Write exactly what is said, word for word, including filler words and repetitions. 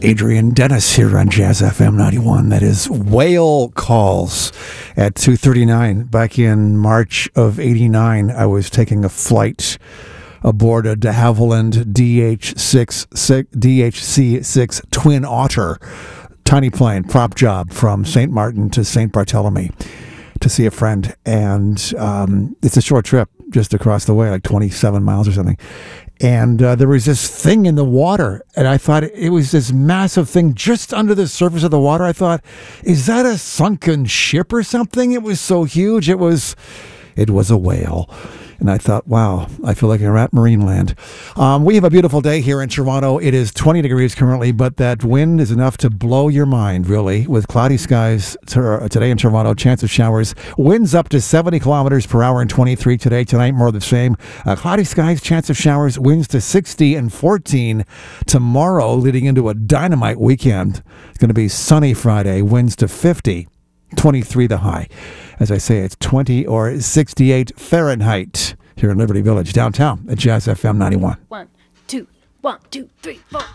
Adrian Dennis here on Jazz F M ninety-one. That is Whale Calls at two thirty-nine. Back in March of eighty-nine, I was taking a flight aboard a de Havilland D H six, D H C six Twin Otter, tiny plane, prop job from Saint Martin to Saint Barthélemy to see a friend. And um, it's a short trip just across the way, like twenty-seven miles or something. And uh, there was this thing in the water, and I thought it was this massive thing just under the surface of the water. I thought, is that a sunken ship or something? It was so huge. It was, it was a whale. And I thought, wow, I feel like I'm at Marineland. Um, we have a beautiful day here in Toronto. It is twenty degrees currently, but that wind is enough to blow your mind, really, with cloudy skies t- today in Toronto, chance of showers. Winds up to seventy kilometers per hour and twenty-three today. Tonight, more of the same. Uh, cloudy skies, chance of showers, winds to sixty and fourteen tomorrow, leading into a dynamite weekend. It's going to be sunny Friday, winds to fifty, twenty-three the high. As I say, it's twenty or sixty-eight Fahrenheit here in Liberty Village, downtown at Jazz F M ninety-one. One, two, one, two, three, four.